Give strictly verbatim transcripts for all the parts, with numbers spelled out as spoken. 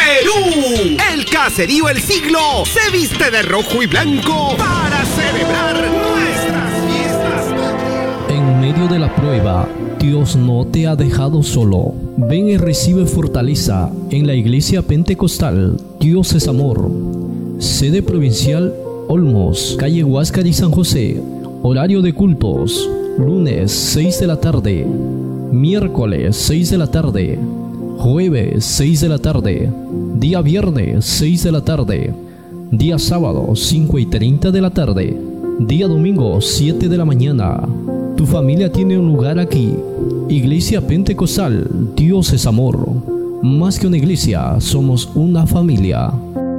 Perú. El caserío El Siglo se viste de rojo y blanco para celebrar nuestras fiestas. En medio de la prueba, Dios no te ha dejado solo. Ven y recibe fortaleza en la Iglesia Pentecostal Dios es Amor. Sede provincial Olmos, calle Huáscar y San José. Horario de cultos: lunes seis de la tarde, miércoles seis de la tarde, jueves seis de la tarde, día viernes seis de la tarde, día sábado cinco y treinta de la tarde, día domingo siete de la mañana. Tu familia tiene un lugar aquí. Iglesia Pentecostal Dios es Amor. Más que una iglesia, somos una familia.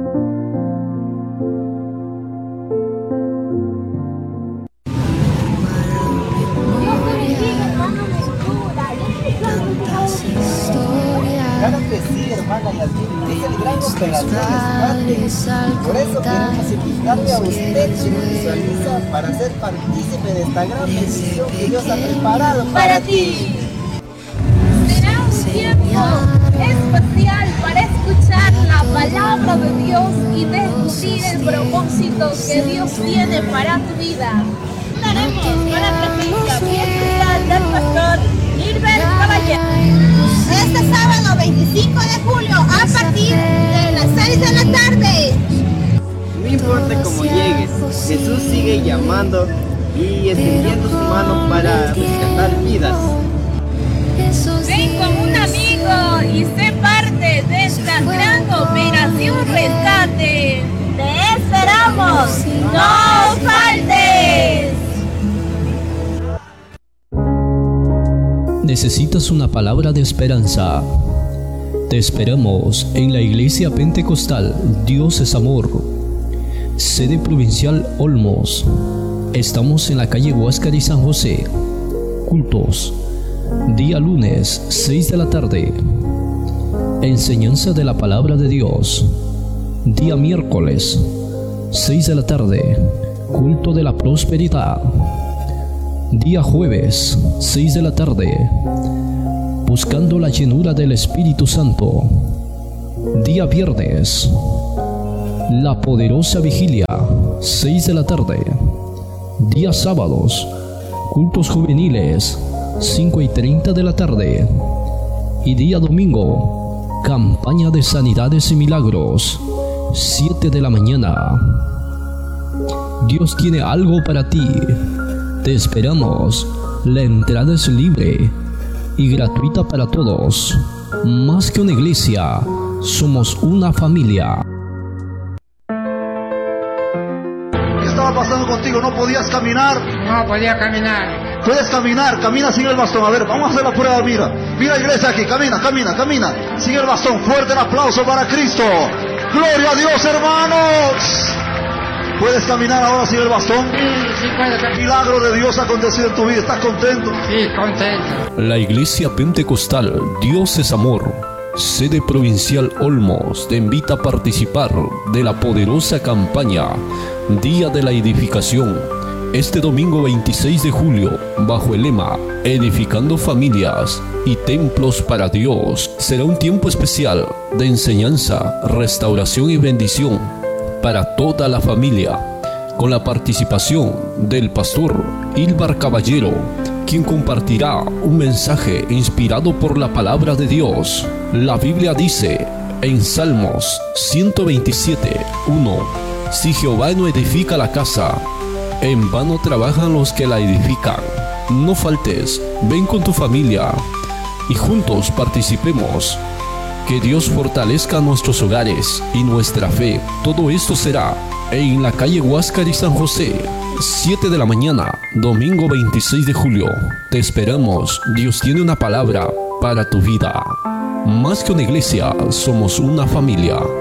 Claro que sí, hermana Yasmín, es el gran operación Smart. Por eso queremos invitarle a usted que nos visualiza para ser partícipe de esta gran bendición que Dios ha preparado para ti. Será un tiempo especial para escuchar la palabra de Dios y descubrir el propósito que Dios tiene para tu vida. Estaremos con la presencia bien especial del pastor Gilbert Caballero. Este sábado veinticinco de julio a partir de las seis de la tarde. No importa cómo llegues, Jesús sigue llamando y extendiendo su mano para rescatar vidas. Ven como un amigo y sé parte de esta gran operación rescate. ¡Te esperamos! ¡No faltes! ¿Necesitas una palabra de esperanza? Te esperamos en la Iglesia Pentecostal Dios es Amor. Sede provincial Olmos. Estamos en la calle Huáscar y San José. Cultos: día lunes seis de la tarde. Enseñanza de la palabra de Dios. Día miércoles seis de la tarde. Culto de la prosperidad. Día jueves seis de la tarde. Buscando la llenura del Espíritu Santo. Día viernes, la poderosa vigilia, seis de la tarde. Día sábados, cultos juveniles, cinco y treinta de la tarde. Y día domingo, campaña de sanidades y milagros, siete de la mañana. Dios tiene algo para ti. Te esperamos. La entrada es libre y gratuita para todos. Más que una iglesia, somos una familia. ¿Qué estaba pasando contigo? ¿No podías caminar? No podía caminar. Puedes caminar, camina sin el bastón. A ver, vamos a hacer la prueba, mira. Mira, iglesia, aquí, camina, camina, camina. Sin el bastón. Fuerte el aplauso para Cristo. Gloria a Dios, hermanos. ¿Puedes caminar ahora sin el bastón? Sí, sí puedo caminar. Milagro de Dios ha acontecido en tu vida. ¿Estás contento? Sí, contento. La Iglesia Pentecostal Dios es Amor, sede provincial Olmos, te invita a participar de la poderosa campaña Día de la Edificación, este domingo veintiséis de julio, bajo el lema Edificando Familias y Templos para Dios. Será un tiempo especial de enseñanza, restauración y bendición para toda la familia, con la participación del pastor Gilbert Caballero, quien compartirá un mensaje inspirado por la palabra de Dios. La Biblia dice en Salmos ciento veintisiete, uno: si Jehová no edifica la casa, en vano trabajan los que la edifican. No faltes, ven con tu familia y juntos participemos. Que Dios fortalezca nuestros hogares y nuestra fe. Todo esto será en la calle Huáscar y San José, siete de la mañana, domingo veintiséis de julio. Te esperamos. Dios tiene una palabra para tu vida. Más que una iglesia, somos una familia.